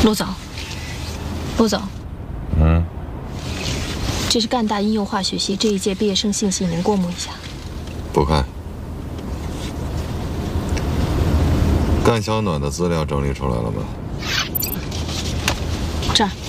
陆总，陆总，这是赣大应用化学系这一届毕业生信息，您过目一下。 不看。赣小暖的资料整理出来了吗？ 这儿。